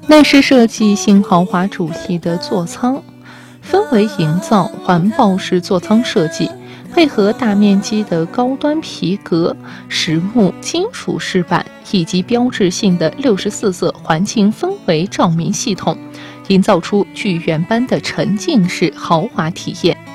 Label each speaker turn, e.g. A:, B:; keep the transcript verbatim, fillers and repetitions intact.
A: 内饰设计新豪华主题的座舱，氛围营造环抱式座舱设计，配合大面积的高端皮革、实木、金属饰板以及标志性的六十四色环境氛围照明系统，营造出剧院般的沉浸式豪华体验。